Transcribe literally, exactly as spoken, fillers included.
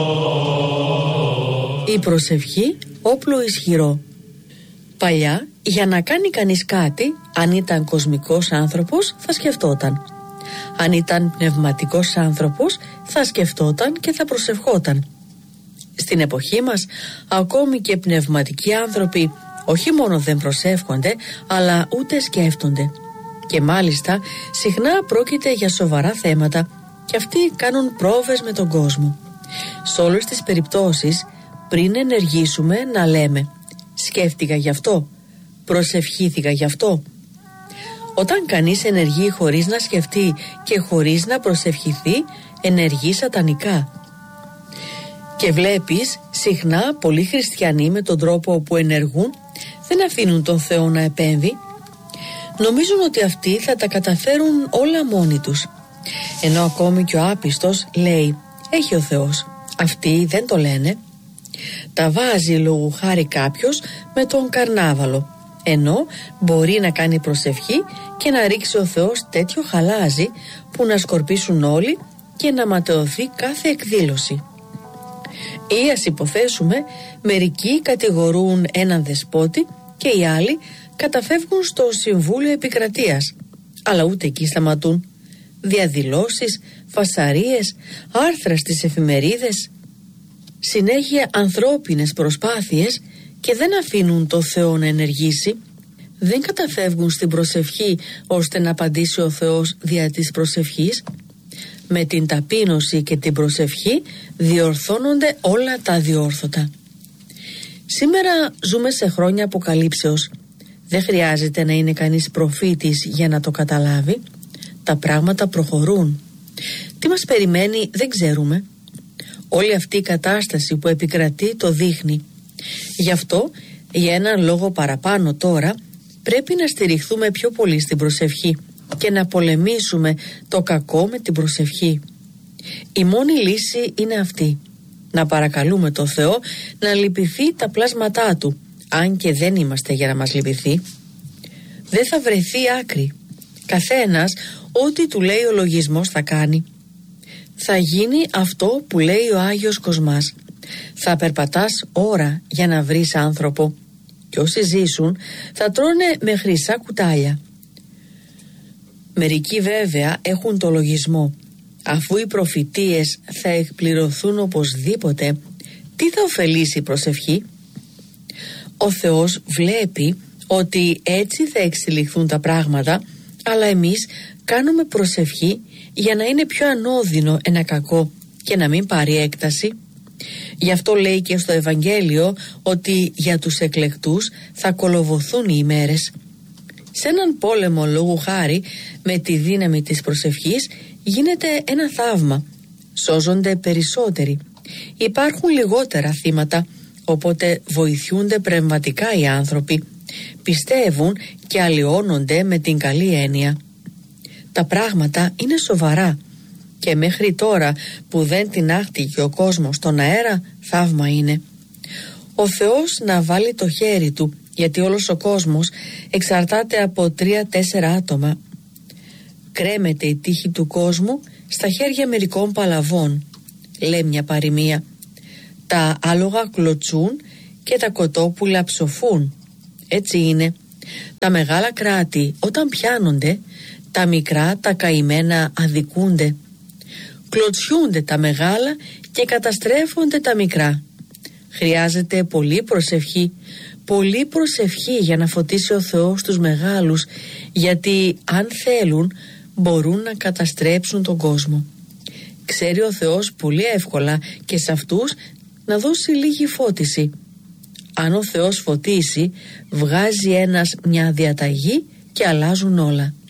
Η προσευχή όπλο ισχυρό. Παλιά, για να κάνει κανείς κάτι, αν ήταν κοσμικός άνθρωπος θα σκεφτόταν. Αν ήταν πνευματικός άνθρωπος θα σκεφτόταν και θα προσευχόταν. Στην εποχή μας, ακόμη και πνευματικοί άνθρωποι όχι μόνο δεν προσεύχονται, αλλά ούτε σκέφτονται. Και μάλιστα συχνά πρόκειται για σοβαρά θέματα και αυτοί κάνουν πρόβες με τον κόσμο. Σε όλες τις περιπτώσεις, πριν ενεργήσουμε, να λέμε «Σκέφτηκα γι' αυτό, προσευχήθηκα γι' αυτό». Όταν κανείς ενεργεί χωρίς να σκεφτεί και χωρίς να προσευχηθεί, ενεργεί σατανικά. Και βλέπεις συχνά πολλοί χριστιανοί με τον τρόπο που ενεργούν δεν αφήνουν τον Θεό να επέμβει. Νομίζουν ότι αυτοί θα τα καταφέρουν όλα μόνοι τους. Ενώ ακόμη και ο άπιστος λέει «Έχει ο Θεός». Αυτοί δεν το λένε. Τα βάζει λόγου χάρη κάποιος με τον καρνάβαλο, ενώ μπορεί να κάνει προσευχή και να ρίξει ο Θεός τέτοιο χαλάζι που να σκορπίσουν όλοι και να ματαιωθεί κάθε εκδήλωση. Ή ας υποθέσουμε μερικοί κατηγορούν έναν δεσπότη και οι άλλοι καταφεύγουν στο Συμβούλιο Επικρατείας, αλλά ούτε εκεί σταματούν. Διαδηλώσεις, φασαρίες, άρθρα στις εφημερίδες, συνέχεια ανθρώπινες προσπάθειες και δεν αφήνουν το Θεό να ενεργήσει. Δεν καταφεύγουν στην προσευχή ώστε να απαντήσει ο Θεός δια της προσευχής. Με την ταπείνωση και την προσευχή διορθώνονται όλα τα αδιόρθωτα. Σήμερα ζούμε σε χρόνια αποκαλύψεως. Δεν χρειάζεται να είναι κανείς προφήτης για να το καταλάβει. Τα πράγματα προχωρούν. Τι μας περιμένει δεν ξέρουμε. Όλη αυτή η κατάσταση που επικρατεί το δείχνει. Γι' αυτό, για έναν λόγο παραπάνω τώρα, πρέπει να στηριχθούμε πιο πολύ στην προσευχή και να πολεμήσουμε το κακό με την προσευχή. Η μόνη λύση είναι αυτή. Να παρακαλούμε το Θεό να λυπηθεί τα πλάσματά Του, αν και δεν είμαστε για να μας λυπηθεί. Δεν θα βρεθεί άκρη. Καθένας ό,τι του λέει ο λογισμός θα κάνει. Θα γίνει αυτό που λέει ο Άγιος Κοσμάς. Θα περπατάς ώρα για να βρεις άνθρωπο και όσοι ζήσουν θα τρώνε με χρυσά κουτάλια. Μερικοί βέβαια έχουν το λογισμό. Αφού οι προφητείες θα εκπληρωθούν οπωσδήποτε, τι θα ωφελήσει η προσευχή? Ο Θεός βλέπει ότι έτσι θα εξελιχθούν τα πράγματα, αλλά εμείς κάνουμε προσευχή για να είναι πιο ανώδυνο ένα κακό και να μην πάρει έκταση. Γι' αυτό λέει και στο Ευαγγέλιο ότι για τους εκλεκτούς θα κολοβωθούν οι ημέρες. Σε έναν πόλεμο λόγου χάρη, με τη δύναμη της προσευχής γίνεται ένα θαύμα. Σώζονται περισσότεροι. Υπάρχουν λιγότερα θύματα, οπότε βοηθούνται πνευματικά οι άνθρωποι. Πιστεύουν και αλλοιώνονται με την καλή έννοια. Τα πράγματα είναι σοβαρά και μέχρι τώρα που δεν τινάχτηκε ο κόσμος στον αέρα, θαύμα είναι. Ο Θεός να βάλει το χέρι Του, γιατί όλος ο κόσμος εξαρτάται από τρία-τέσσερα άτομα. Κρέμεται η τύχη του κόσμου στα χέρια μερικών παλαβών, λέει μια παροιμία. Τα άλογα κλωτσούν και τα κοτόπουλα ψοφούν. Έτσι είναι. Τα μεγάλα κράτη όταν πιάνονται, τα μικρά, τα καημένα αδικούνται. Κλωτσιούνται τα μεγάλα και καταστρέφονται τα μικρά. Χρειάζεται πολύ προσευχή, πολύ προσευχή για να φωτίσει ο Θεός τους μεγάλους, γιατί αν θέλουν μπορούν να καταστρέψουν τον κόσμο. Ξέρει ο Θεός πολύ εύκολα και σε αυτούς να δώσει λίγη φώτιση. Αν ο Θεός φωτίσει, βγάζει ένας μια διαταγή και αλλάζουν όλα.